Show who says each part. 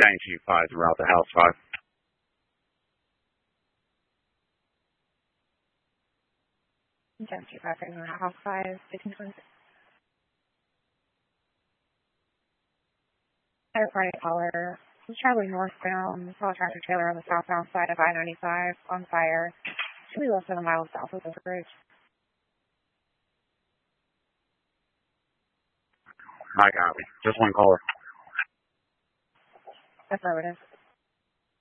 Speaker 1: 925 throughout the house 5.
Speaker 2: Ten two five in house 5. 1520. Third party caller. He's traveling northbound. Saw a tractor trailer on the southbound side of I-95 on fire. Should be less than a mile south of the bridge.
Speaker 1: I copy. Just one caller.
Speaker 2: Affirmative.